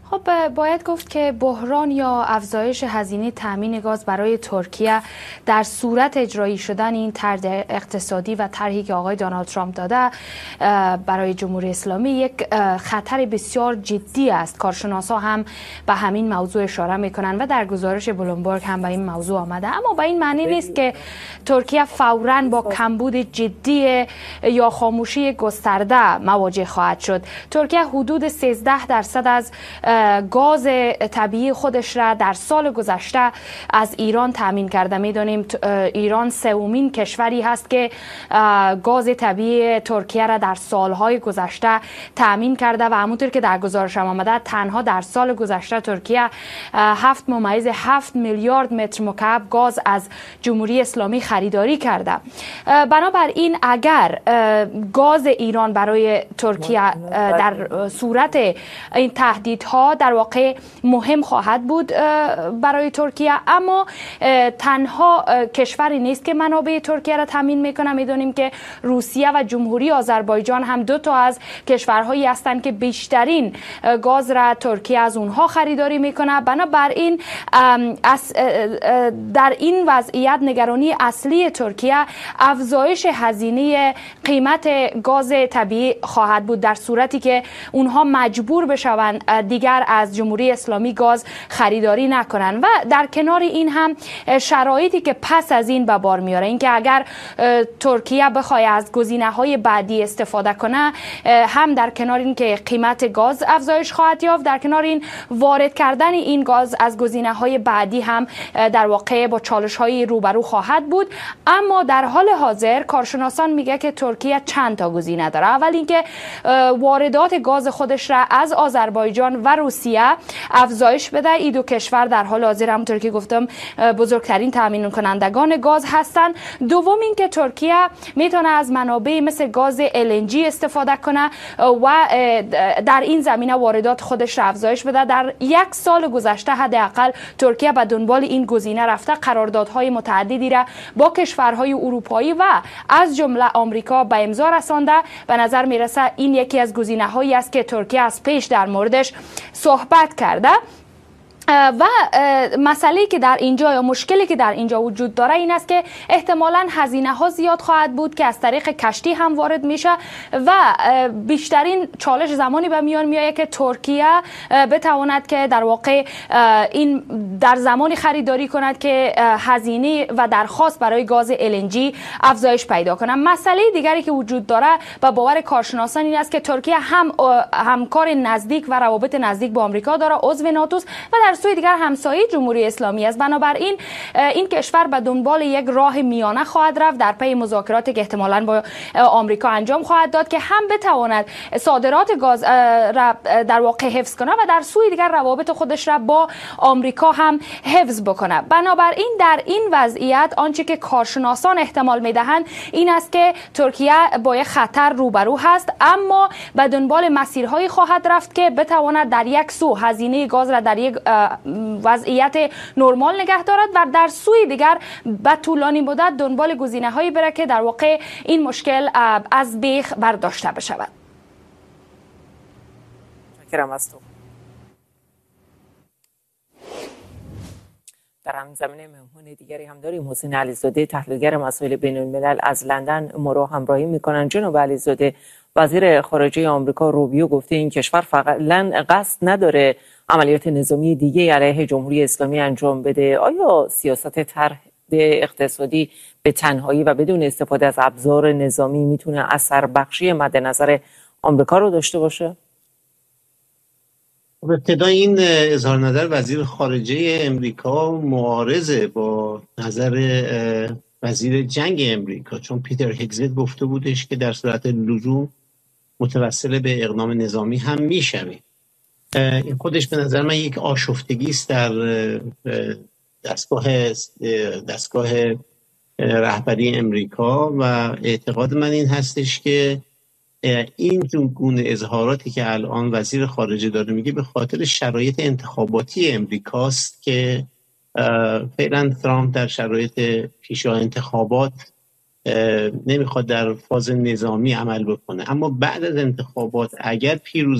خب باید گفت که بحران یا افزایش هزینه تامین گاز برای ترکیه در صورت اجرایی شدن این طرح اقتصادی و طرحی که آقای دونالد ترامپ داده برای جمهوری اسلامی یک خطر بسیار جدی است. کارشناسا هم به همین موضوع اشاره میکنن و در گزارش بلومبرگ هم به این موضوع آمده. اما به این معنی نیست که ترکیه فوراً با کمبود جدی یا خاموشی گسترده مواجه خواهد شد. ترکیه حدود 13% از گاز طبیعی خودش را در سال گذشته از ایران تامین کرده. میدونیم ایران سومین کشوری هست که گاز طبیعی ترکیه را در سالهای گذشته تامین کرده و همونطور که در گزارش آمده تنها در سال گذشته ترکیه 7.7 میلیارد متر مکعب گاز از جمهوری اسلامی خریداری کرده. بنابراین اگر گاز ایران برای ترکیه در صورت این تهدیدها در واقع مهم خواهد بود برای ترکیه، اما تنها کشوری نیست که منابع ترکیه را تامین میکنه. میدونیم که روسیه و جمهوری آذربایجان هم دو تا از کشورهایی هستند که بیشترین گاز را ترکیه از اونها خریداری میکنه. بنابراین در این وضعیت نگرانی اصلی ترکیه افزایش هزینه قیمت گاز طبیعی خواهد بود در صورتی که اونها مجبور بشوند دیگر از جمهوری اسلامی گاز خریداری نکنن. و در کنار این هم شرایطی که پس از این به بار میاره، اینکه اگر ترکیه بخواد از گزینه‌های بعدی استفاده کنه، هم در کنار این که قیمت گاز افزایش خواهد یافت، در کنار این وارد کردن این گاز از گزینه‌های بعدی هم در واقع با چالش‌های روبرو خواهد بود. اما در حال حاضر کارشناسان میگه که ترکیه چند تا گزینه داره. اول اینکه واردات گاز خودش را از آذربایجان و روسیه افزایش بده. این دو کشور در حال حاضر همونطور که گفتم بزرگترین تامین کنندگان گاز هستند. دوم اینکه ترکیه میتونه از منابع مثل گاز LNG استفاده کنه و در این زمینه واردات خودش را افزایش بده. در یک سال گذشته حداقل ترکیه به دنبال این گزینه رفته، قراردادهای متعددی را با کشورهای اروپایی و از جمله آمریکا به امضا رسانده. به نظر میرسه این یکی از گزینه‌هایی است که ترکیه از پیش در موردش صحبت کرده. و مسئله که در اینجا یا مشکلی که در اینجا وجود داره این است که احتمالاً هزینه ها زیاد خواهد بود که از طریق کشتی هم وارد میشه و بیشترین چالش زمانی به میان میاد که ترکیه بتواند که در واقع این در زمانی خریداری کند که هزینه و درخواست برای گاز LNG افزایش پیدا کنه. مسئله دیگری که وجود داره و باور کارشناسان این است که ترکیه هم همکار نزدیک و روابط نزدیک با آمریکا داره، عضو ناتو و در سوی دیگر همسایه جمهوری اسلامی است. بنابراین این کشور به دنبال یک راه میانه خواهد رفت در پی مذاکراتی که احتمالاً با آمریکا انجام خواهد داد که هم بتواند صادرات گاز را در واقع حفظ کنه و در سوی دیگر روابط خودش را با آمریکا هم حفظ بکنه. بنابراین در این وضعیت آنچه که کارشناسان احتمال میدهند این است که ترکیه با یک خطر روبرو هست، اما به دنبال مسیرهایی خواهد رفت که بتواند در یک سو هزینه گاز را در یک وضعیت نرمال نگه دارد و در سوی دیگر به طولانی مدت دنبال گزینه‌هایی بره که در واقع این مشکل از بیخ برداشته بشود. متشکرم از تو. در همین زمینه مهمون دیگری هم داریم، حسین علیزاده تحلیلگر مسائل بین الملل از لندن ما رو همراهی میکنن. جناب علیزاده، وزیر خارجه آمریکا روبیو گفته این کشور فقط قصد نداره عملیات نظامی دیگه علیه جمهوری اسلامی انجام بده. آیا سیاست طرح اقتصادی به تنهایی و بدون استفاده از ابزار نظامی میتونه اثر بخشی مد نظر آمریکا رو داشته باشه؟ ابتدا این اظهار نظر وزیر خارجه امریکا معارضه با نظر وزیر جنگ امریکا، چون پیتر هگزت گفته بودش که در صورت لزوم متوسل به اقدام نظامی هم میشویم. این خودش به نظر من یک آشفتگی است در دستگاه رهبری امریکا و اعتقاد من این هستش که این گونه اظهاراتی که الان وزیر خارجه داره میگه به خاطر شرایط انتخاباتی امریکاست که فعلا ترامپ در شرایط پیشا انتخابات نمیخواد در فاز نظامی عمل بکنه، اما بعد از انتخابات اگر پیروز